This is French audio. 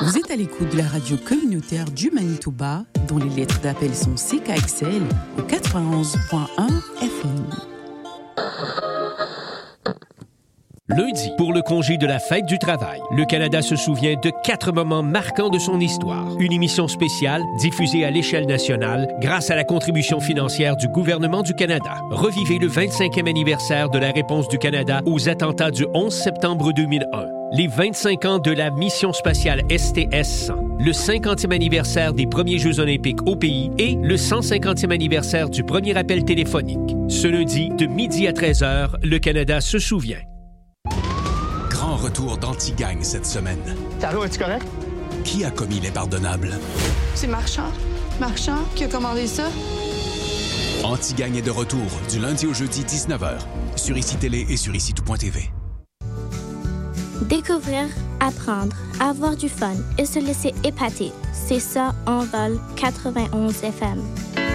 Vous êtes à l'écoute de la radio communautaire du Manitoba, dont les lettres d'appel sont CKXL au 91.1 FM. Lundi, pour le congé de la fête du travail, le Canada se souvient de 4 moments marquants de son histoire. Une émission spéciale diffusée à l'échelle nationale grâce à la contribution financière du gouvernement du Canada. Revivez le 25e anniversaire de la réponse du Canada aux attentats du 11 septembre 2001. Les 25 ans de la mission spatiale STS-100, le 50e anniversaire des premiers Jeux olympiques au pays et le 150e anniversaire du premier appel téléphonique. Ce lundi, de midi à 13h, le Canada se souvient. Grand retour d'Anti-Gang cette semaine. Allô, es-tu correct? Qui a commis l'impardonnable? C'est Marchand. Marchand qui a commandé ça. Anti-Gang est de retour du lundi au jeudi 19h sur ICI Télé et sur ICI-Tout.tv. Découvrir, apprendre, avoir du fun et se laisser épater. C'est ça, Envol 91 FM.